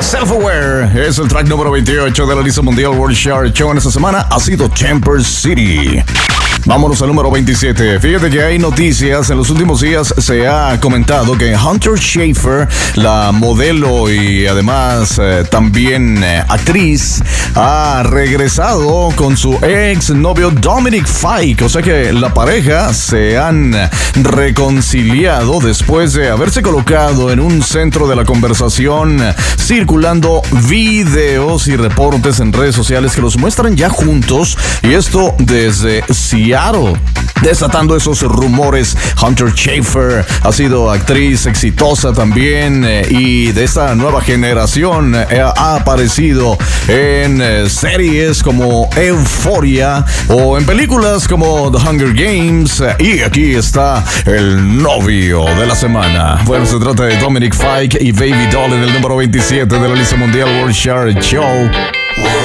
Self-Aware es el track número 28 de la lista mundial World Chart Show en esta semana. Ha sido Temper City. Vámonos al número 27. Fíjate que hay noticias. En los últimos días se ha comentado que Hunter Schafer, la modelo y además también actriz, ha regresado con su ex novio Dominic Fike. O sea que la pareja se han reconciliado después de haberse colocado en un centro de la conversación, circulando videos y reportes en redes sociales que los muestran ya juntos, y esto desde Seattle. Desatando esos rumores. Hunter Schafer ha sido actriz exitosa también, y de esta nueva generación ha aparecido en series como Euphoria o en películas como The Hunger Games, y aquí está el novio de la semana. Bueno, se trata de Dominic Fike y Baby Doll en el número 27 de la lista mundial World Chart Show.